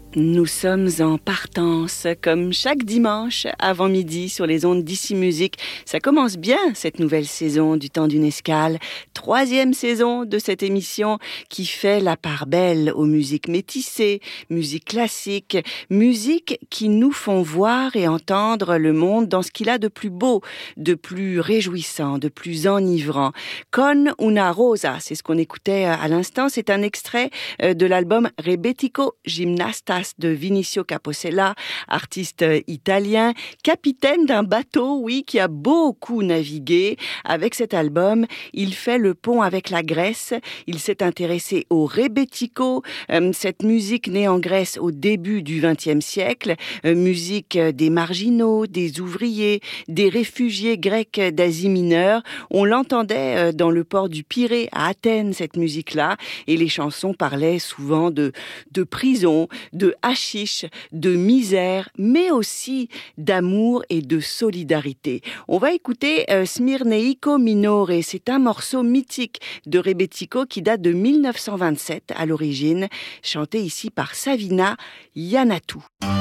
Nous sommes en partance, comme chaque dimanche avant midi sur les ondes d'Ici Musique. Ça commence bien, cette nouvelle saison du Temps d'une escale. 3e saison de cette émission qui fait la part belle aux musiques métissées, musique classique, musique qui nous font voir et entendre le monde dans ce qu'il a de plus beau, de plus réjouissant, de plus enivrant. Con una rosa, c'est ce qu'on écoutait à l'instant. C'est un extrait de l'album Rebetiko Gymnastas de Vinicio Capossela, artiste italien, capitaine d'un bateau, oui, qui a beaucoup navigué. Avec cet album, il fait le pont avec la Grèce. Il s'est intéressé au rebetiko, cette musique née en Grèce au début du XXe siècle, musique des marginaux, des ouvriers, des réfugiés grecs d'Asie mineure. On l'entendait dans le port du Pirée à Athènes, cette musique-là, et les chansons parlaient souvent de prison, de hashish, de misère, mais aussi d'amour et de solidarité. On va écouter Smirneiko Minore. C'est un morceau mythique de Rebetiko qui date de 1927 à l'origine, chanté ici par Savina Iannatou.